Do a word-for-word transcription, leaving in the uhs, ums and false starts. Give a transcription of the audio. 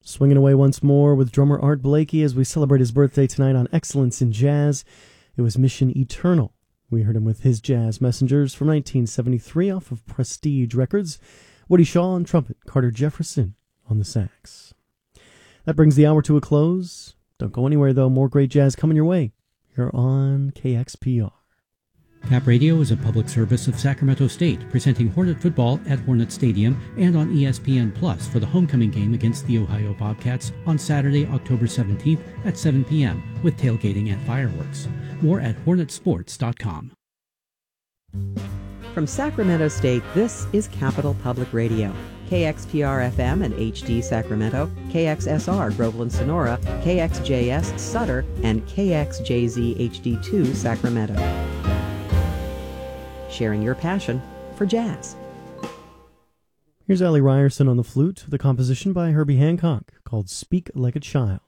Swinging away once more with drummer Art Blakey as we celebrate his birthday tonight on Excellence in Jazz. It was Mission Eternal. We heard him with his Jazz Messengers from nineteen seventy-three off of Prestige Records. Woody Shaw on trumpet, Carter Jefferson on the sax. That brings the hour to a close. Don't go anywhere, though. More great jazz coming your way. You're on K X P R. Cap Radio is a public service of Sacramento State, presenting Hornet football at Hornet Stadium and on E S P N Plus for the homecoming game against the Ohio Bobcats on Saturday, October seventeenth at seven p.m. with tailgating and fireworks. More at hornet sports dot com. From Sacramento State, this is Capital Public Radio. K X P R F M and H D Sacramento, K X S R Groveland Sonora, K X J S Sutter, and K X J Z H D two Sacramento. Sharing your passion for jazz. Here's Allie Ryerson on the flute, the composition by Herbie Hancock called Speak Like a Child.